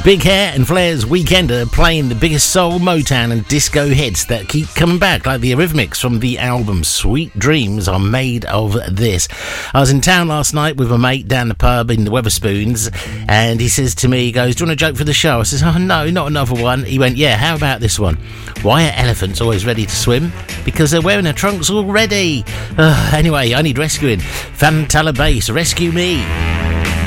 Big Hair and Flair's Weekender playing the biggest soul, Motown and disco hits that keep coming back, like the Eurythmics from the album Sweet Dreams Are Made of This. I was in town last night with a mate down the pub in the Weatherspoons, and he says to me, he goes, "Do you want a joke for the show?" I says, "Oh no, not another one." He went, "Yeah, how about this one? Why are elephants always ready to swim? Because they're wearing their trunks already." Anyway, I need rescuing. Fantala Bass, rescue me.